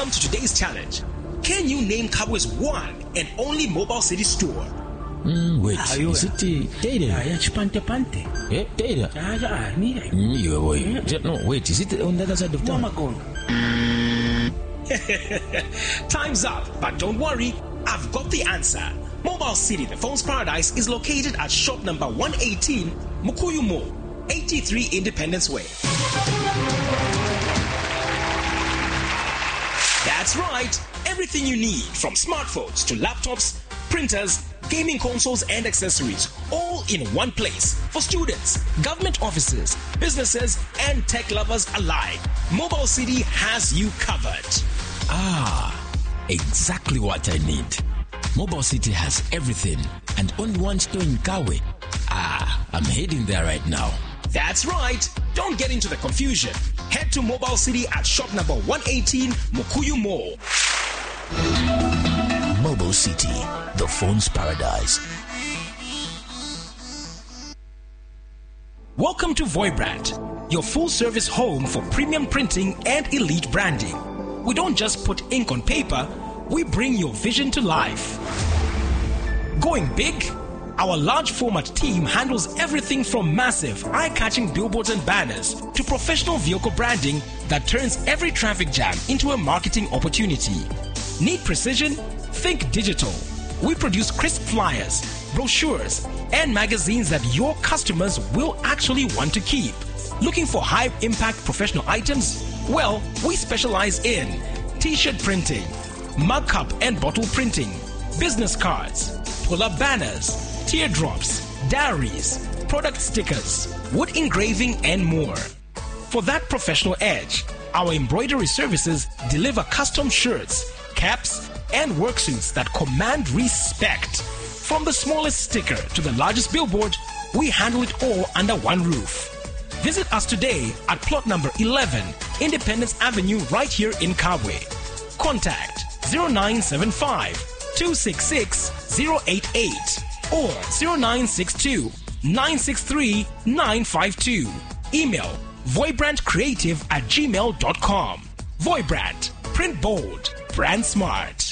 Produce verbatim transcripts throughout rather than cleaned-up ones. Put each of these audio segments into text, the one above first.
Welcome to today's challenge. Can you name Kabwe's one and only Mobile City store? Mm, wait, is it uh, Data? Yeah, Chipante Pante. Eh, Data? Ah, yeah, neither. Mm, you boy. No, wait, is it on the other side of town? Time's up, but don't worry, I've got the answer. Mobile City, the phone's paradise, is located at shop number one eighteen, Mukuyu Mall, eighty-three Independence Way. That's right, everything you need from smartphones to laptops, printers, gaming consoles and accessories, all in one place for students, government offices, businesses and tech lovers alike. Mobile City has you covered. Ah, exactly what I need. Mobile City has everything and only one store in Kawe. Ah, I'm heading there right now. That's right. Don't get into the confusion. Head to Mobile City at shop number one eighteen, Mukuyu Mall. Mobile City, the phone's paradise. Welcome to Voibrand, your full-service home for premium printing and elite branding. We don't just put ink on paper, we bring your vision to life. Going big? Our large format team handles everything from massive, eye-catching billboards and banners to professional vehicle branding that turns every traffic jam into a marketing opportunity. Need precision? Think digital. We produce crisp flyers, brochures, and magazines that your customers will actually want to keep. Looking for high-impact professional items? Well, we specialize in t-shirt printing, mug cup and bottle printing, business cards, pull-up banners, teardrops, diaries, product stickers, wood engraving, and more. For that professional edge, our embroidery services deliver custom shirts, caps, and worksuits that command respect. From the smallest sticker to the largest billboard, we handle it all under one roof. Visit us today at plot number eleven, Independence Avenue, right here in Kabwe. Contact zero nine seven five, two six six, zero eight eight or zero nine six two, nine six three, nine five two. Email voibrandcreative at gmail dot com. Voibrand, print bold, brand smart.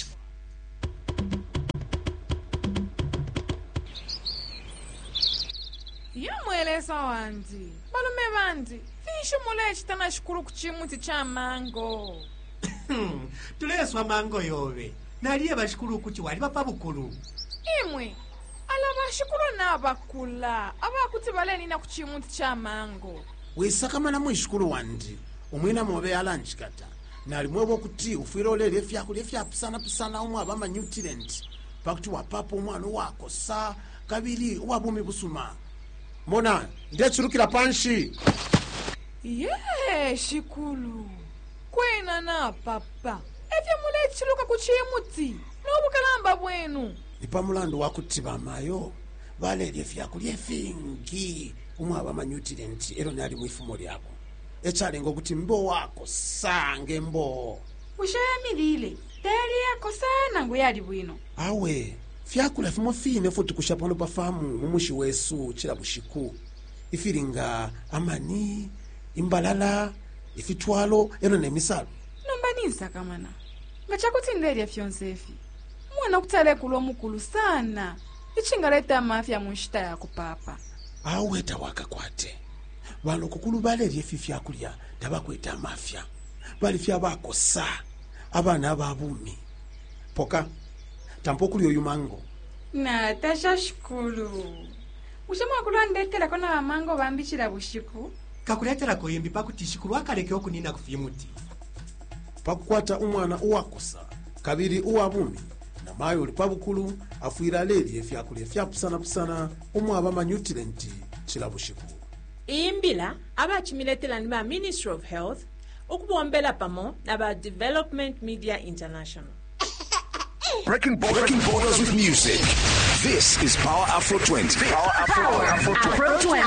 Yamwelesa wanti balume banti fisho mole chitana shikuru kuchimuti cha mango. Tuleswa mango yobe naliye bashikuru kuchi wali bapa bukulu Imwe alaba shikuru na bakula abakuti baleni na kuchimuti cha mango. Wesakamana mwishikuru wandi umwina mobe alanchikata nalimwe bokuti ufiro lele fyakule fyapusana pusana umwe abama nutrient pakuti wapapo umwana wako sa kabiri wabumi busuma mona ndechurukira panshi. Ye shikulu kwena na papa efya mule chiluka kuchimuti nobukalamba bwenu ipamulando wakuti bamayo balele fyakulye fingi umwe abama nutrient ero nali mwifumo lyako echale ngokuti mbo wako sange mbo ushayamilile tayari yako sana nguyali bwino awe fyakula fimo fine futi kushapano pafamu mumushi wesu chila bushiku ifiringa amani imbalala ifitwalo eno nemisalo nombanisa kamana ngachakuti ndeli afyonsefi mwana kutale kulo mukulu sana ichingaleta mafya munshita yako papa awe tawaka kwate wano kukulu baleli efi fyakulya tabakweta mafya bali fya bako sa abana ababumi poka tampokuli oyu mango na tasha shikulu ushama kulondetela kona mango bambichira bushiku kakuletera koyembi pakuti shikulu akaleke okunina kufimuti pakukwata umwana uwakosa kabiri uwabumi na mayo lipabukulu afuira leli efyakulya fyapusana pusana umwe abama nutrient chila bushiku imbila abachimiletela ni ba Ministry of Health ukubombela pamo na ba Development Media International. Breaking, breaking borders with music. This is Power Afro twenty. Power Afro, Power Afro twenty.